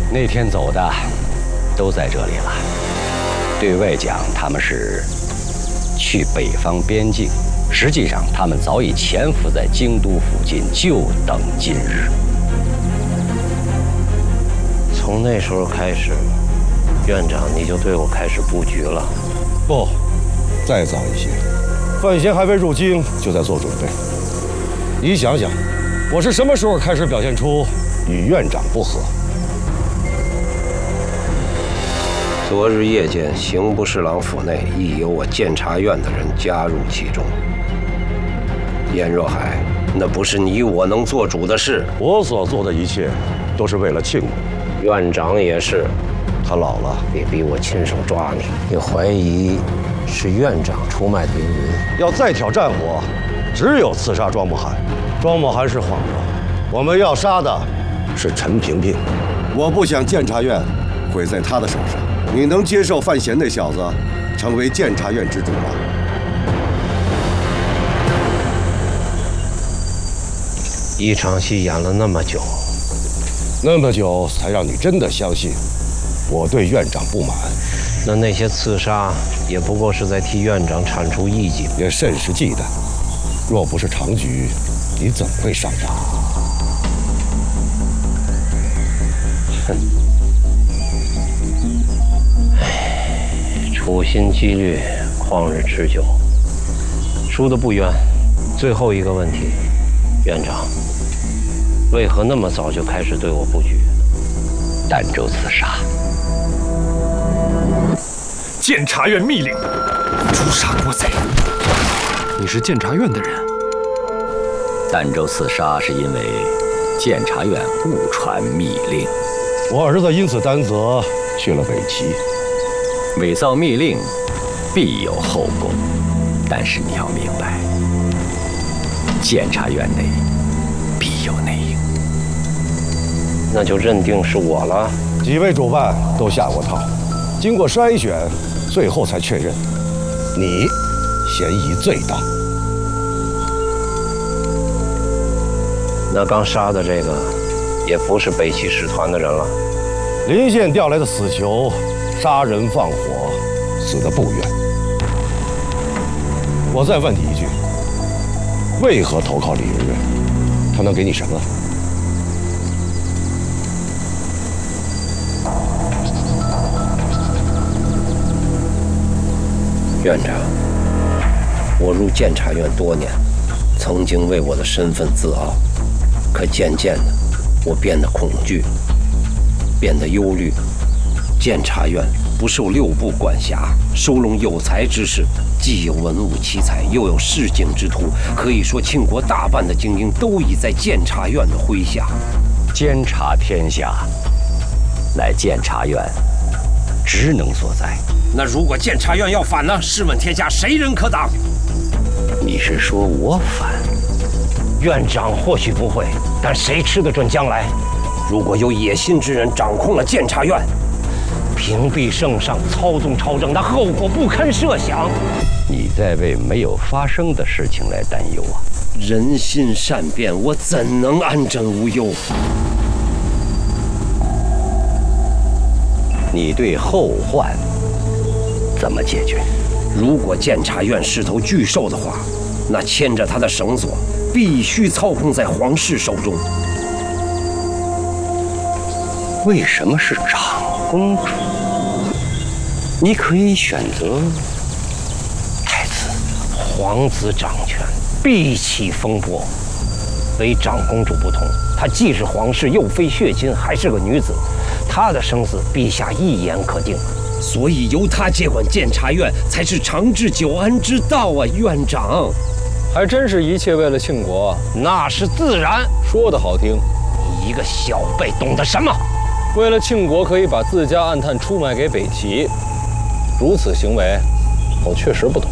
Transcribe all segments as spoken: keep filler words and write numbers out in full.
那天走的都在这里了。对外讲他们是去北方边境，实际上他们早已潜伏在京都附近，就等今日。 从那时候开始，院长你就对我开始布局了？ 不，再早一些。范闲还未入京，就在做准备。你想想，我是什么时候开始表现出与院长不和？ 昨日夜间，刑部侍郎府内亦有我监察院的人加入其中。燕若海，那不是你我能做主的事。 我所做的一切，都是为了庆国。 院长也是。 他老了， 别逼我亲手抓你。你怀疑是院长出卖的凌云？ 要再挑战我，只有刺杀庄木涵。庄木涵是幌子，我们要杀的是陈萍萍。我不想监察院毁在他的手上。你能接受范闲那小子成为监察院之主吗？ 一场戏演了那么久， 那么久才让你真的相信我对院长不满。 那那些刺杀也不过是在替院长铲除异己， 也甚是忌惮。若不是长局，你怎么会上当？ 哼！唉，处心积虑，旷日持久，输得不冤。最后一个问题，院长，为何那么早就开始对我布局？ 儋州刺杀。 监察院密令，诛杀国贼。你是监察院的人。 儋州刺杀是因为监察院误传密令， 我儿子因此担责去了北齐。 伪造密令必有后果，但是你要明白，监察院内必有内应。 那就认定是我了。 几位主办都下过套，经过筛选，最后才确认你嫌疑最大。 那刚杀的这个，也不是北齐使团的人了。 临县调来的死囚，杀人放火，死得不冤。我再问你一句，为何投靠李媛媛？他能给你什么？ 院长，我入监察院多年，曾经为我的身份自傲，可渐渐的，我变得恐惧，变得忧虑。监察院不受六部管辖，收拢有才之士，既有文武奇才，又有市井之徒，可以说庆国大半的精英都已在监察院的麾下。 监察天下，乃监察院职能所在。 那如果监察院要反呢？试问天下谁人可挡？ 你是说我反？ 院长或许不会，但谁吃得准将来？如果有野心之人掌控了监察院，屏蔽圣上，操纵朝政，那后果不堪设想。 你在为没有发生的事情来担忧啊！ 人心善变，我怎能安枕无忧？ 你对后患怎么解决？ 如果监察院是头巨兽的话，那牵着他的绳索必须操控在皇室手中。 为什么是长公主？你可以选择太子。 皇子掌权必起风波，唯长公主不同，她既是皇室，又非血亲，还是个女子，她的生死陛下一言可定。所以由她接管监察院，才是长治久安之道啊，院长。 还真是一切为了庆国， 那是自然。 说得好听， 你一个小辈懂得什么？ 为了庆国可以把自家暗探出卖给北齐，如此行为，我确实不懂。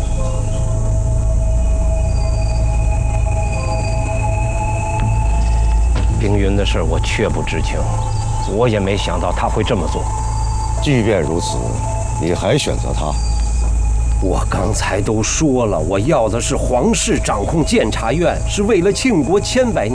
冰云的事我确不知情，我也没想到他会这么做。 即便如此，你还选择他？ 我刚才都说了，我要的是皇室掌控监察院，是为了庆国千百年。